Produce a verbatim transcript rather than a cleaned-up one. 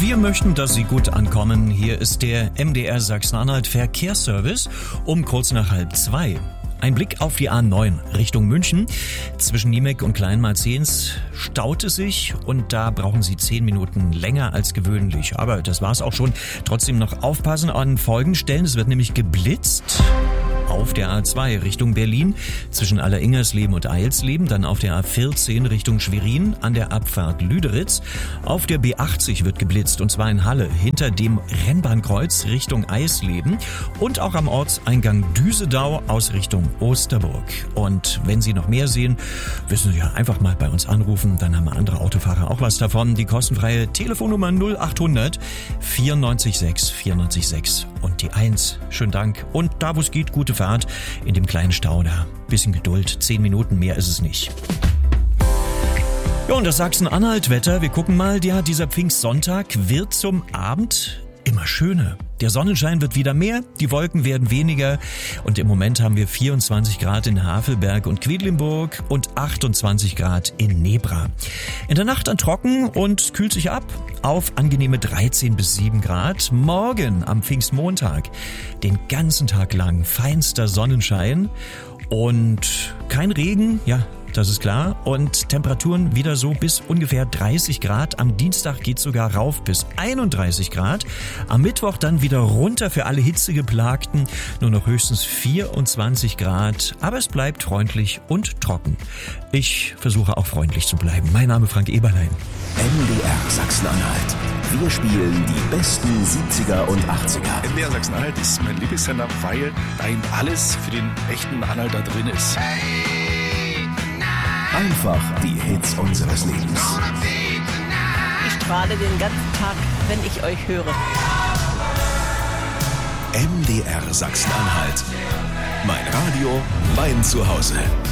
Wir möchten, dass Sie gut ankommen. Hier ist der M D R Sachsen-Anhalt Verkehrsservice um kurz nach halb zwei. Ein Blick auf die A neun Richtung München. Zwischen Niemek und Kleinmarzens staut es sich und da brauchen Sie zehn Minuten länger als gewöhnlich. Aber das war's auch schon. Trotzdem noch aufpassen an folgenden Stellen. Es wird nämlich geblitzt. Auf der A zwei Richtung Berlin zwischen Alleringersleben und Eilsleben, dann auf der A vierzehn Richtung Schwerin an der Abfahrt Lüderitz. Auf der B achtzig wird geblitzt und zwar in Halle hinter dem Rennbahnkreuz Richtung Eisleben und auch am Ortseingang Düsedau aus Richtung Osterburg. Und wenn Sie noch mehr sehen, wissen Sie ja, einfach mal bei uns anrufen, dann haben andere Autofahrer auch was davon. Die kostenfreie Telefonnummer null achthundert vierundneunzig sechs vierundneunzig sechs und die eins. Schönen Dank und da wo es geht, gute Fahrt in dem kleinen Stau da. Bisschen Geduld, zehn Minuten, mehr ist es nicht. Ja, und das Sachsen-Anhalt-Wetter, wir gucken mal, ja, dieser Pfingstsonntag wird zum Abend immer schöner. Der Sonnenschein wird wieder mehr, die Wolken werden weniger und im Moment haben wir vierundzwanzig Grad in Havelberg und Quedlinburg und achtundzwanzig Grad in Nebra. In der Nacht dann trocken und kühlt sich ab auf angenehme dreizehn bis sieben Grad. Morgen am Pfingstmontag den ganzen Tag lang feinster Sonnenschein und kein Regen, ja, das ist klar. Und Temperaturen wieder so bis ungefähr dreißig Grad. Am Dienstag geht's sogar rauf bis einunddreißig Grad. Am Mittwoch dann wieder runter für alle Hitzegeplagten. Nur noch höchstens vierundzwanzig Grad. Aber es bleibt freundlich und trocken. Ich versuche auch freundlich zu bleiben. Mein Name Frank Eberlein. M D R Sachsen-Anhalt. Wir spielen die besten siebziger und achtziger. M D R Sachsen-Anhalt ist mein Lieblingssender, weil da eben alles für den echten Anhalter drin ist. Einfach die Hits unseres Lebens. Ich strahle den ganzen Tag, wenn ich euch höre. M D R Sachsen-Anhalt. Mein Radio, mein Zuhause.